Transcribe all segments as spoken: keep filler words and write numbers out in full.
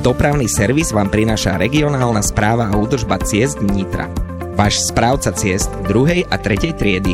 Dopravný servis vám prináša regionálna správa a údržba ciest Nitra. Váš správca ciest druhej a tretej triedy.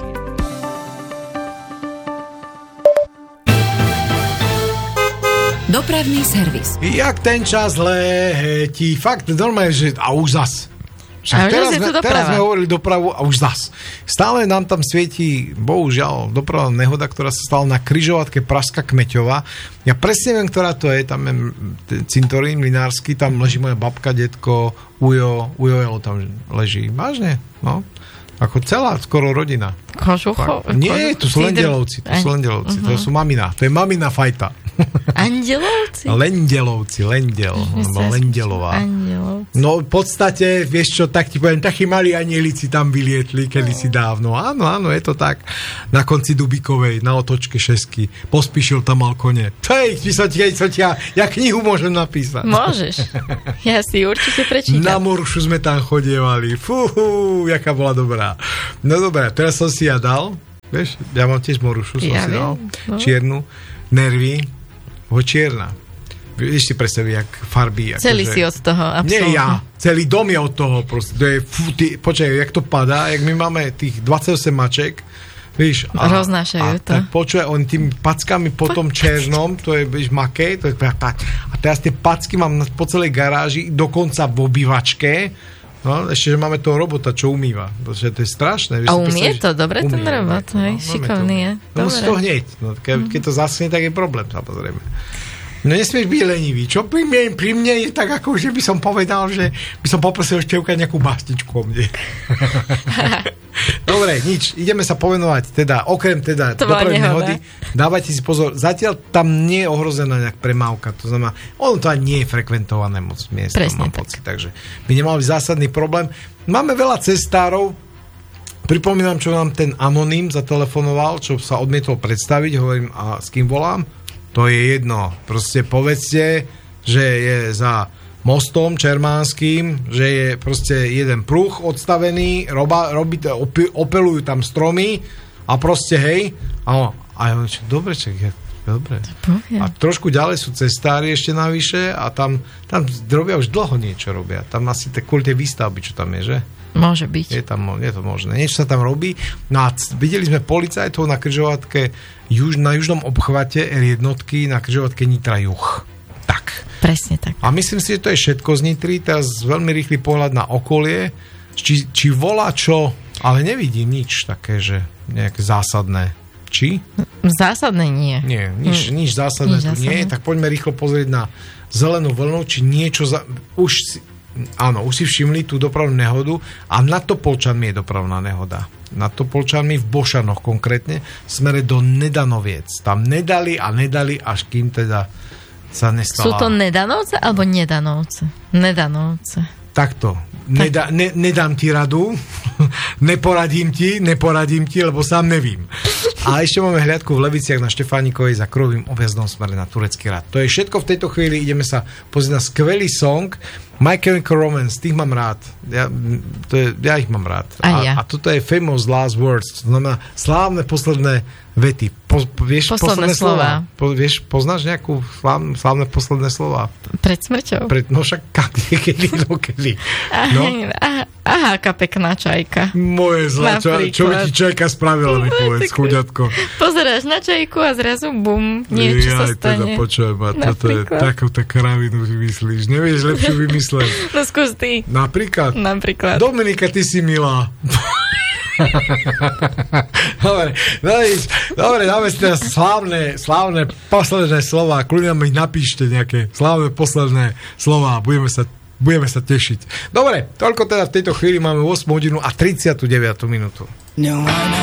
Dopravný servis. Jak ten čas letí, fakt normálne, že a už zas. Však teraz, sme, teraz sme hovorili dopravu a už zas. Stále nám tam svieti, bohužiaľ, dopravná nehoda, ktorá sa stala na križovatke Pražská Kmeťová. Ja presne viem, ktorá to je, tam je cintorín mlinársky, tam leží moja babka, detko, ujo, ujo tam leží. Vážne, no. Ako celá, skoro rodina. Kožucho? Nie, to sú Lendelovci, to sú Lendelovci, uh-huh. to sú mamina, to je mamina fajta. Andelovci? Lendelovci, Lendel, Lendelová. Andelovci. No v podstate, vieš čo, tak ti poviem, takí malí anielici tam vylietli kedysi dávno. Áno, áno, je to tak. Na konci Dubikovej, na otočke šesky. Pospíšil tam mal kone. Hej, som ti, som ti, ja, ja knihu môžem napísať. Môžeš. Ja si určite prečítam. Na Morušu sme tam chodievali. Fúhú, jaká bola dobrá. No dobré, teraz som si ja dal, vieš, ja mám tiež Morušu, som ja si viem. dal, no. Čiernu, nervy, ho čierna. Vieš si predstaviť, jak farby. Celý akože... si od toho, absolútne. Nie ja, celý dom je od toho proste. To je, fú, ty, počkaj, jak to padá, jak my máme tých dvadsaťosem maček, víš. A, roznášajú a, to. A počuj, on tým packami po tom černom, to je, víš, maké, to je, a teraz tie packy mám po celej garáži, dokonca v obývačke. No, ešte, že máme toho robota, čo umýva. To je strašné. A umie to? Dobre ten robot, hej? Šikovný je. No, musí to hneď. No, ke, keď to zaschne, tak je problém, samozrejme. No nesmieš byť lenivý. Čo pri mne, pri mne je tak, ako že by som povedal, že by som poprosil števkať nejakú básničku o mne. Dobre, nič. Ideme sa povenovať, teda, okrem teda dopravnej nehody. Dávajte si pozor. Zatiaľ tam nie je ohrozená nejak premávka. To znamená, ono to ani nie je frekventované moc miesto, mám tak. pocit. Takže by nemal byť zásadný problém. Máme veľa cestárov. Pripomínam, čo nám ten anonym zatelefonoval, čo sa odmietol predstaviť. Hovorím, a s kým volám? To je jedno. Proste povedzte, že je za mostom Čermánskym, že je proste jeden pruh odstavený, roba, robí, opi, opelujú tam stromy a proste hej. A, a ja čo, dobre, čak, ja, dobre. A trošku ďalej sú cestári ešte navyše a tam, tam robia už dlho niečo robia. Tam asi te, kvôli tej výstavby, čo tam je, že? Môže byť. Je, tam, je to možné. Niečo sa tam robí. No a videli sme policajtov na križovatke juž, na južnom obchvate er jednotky na križovatke Nitra juh. Tak. Presne tak. A myslím si, že to je všetko z Nitry. Teraz veľmi rýchly pohľad na okolie. Či, či volá čo, ale nevidím nič také, že nejaké zásadné. Či? Zásadné nie. Nie, nič, mm. nič zásadné nič tu zásadné. Nie. Tak poďme rýchlo pozrieť na zelenú vlnu, či niečo za... už si... Áno, už si všimli tú dopravnú nehodu a nad Topolčanmi je dopravná nehoda. Nad Topolčanmi v Bošanoch konkrétne, smere do Nedanoviec. Tam nedali a nedali, až kým teda sa nestala. Sú to Nedanovce alebo Nedanovce? Nedanovce. Takto. Neda, ne, nedám ti radu, neporadím ti, neporadím ti, lebo sám nevím. A ešte máme hliadku v Leviciach na Štefánikovej za kruhovým objazdom smere na Turecký rad. To je všetko v tejto chvíli. Ideme sa pozrieť na skvelý song My Chemical Romance. Tých mám rád. Ja, to je, ja ich mám rád. A, ja. a toto je Famous Last Words. To znamená slávne posledné vety. Po, vieš, posledné, posledné slova. slova. Po, vieš, poznáš nejakú slávne, slávne posledné slova? Pred smrťou? Pred, no však kedy, no kedy. No? Aha, aha, aká pekná čajka. Moje zlá, čo, čo by ti čajka spravila, mi povedz, chuďatko. Pozeráš na čajku a zrazu bum, niečo ja, sa stane. Teda počujem, a toto je takúto kravinu vymyslíš. Nevieš lepšiu vymysleť. No skús ty. Napríklad? Napríklad. Dominika, ty si milá. Dobre, dobre, dáme si teraz slávne, slávne posledné slova. Kľudne mi napíšte nejaké slávne posledné slova. Budeme sa, budeme sa tešiť. Dobre, toľko teda v tejto chvíli máme ôsmu hodinu a tridsiatu deviatu minútu. No,